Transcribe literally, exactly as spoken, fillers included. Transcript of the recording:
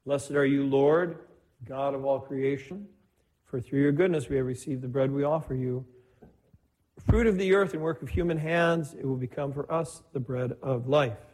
Blessed are you, Lord, God of all creation, for through your goodness we have received the bread we offer you. Fruit of the earth and work of human hands, it will become for us the bread of life.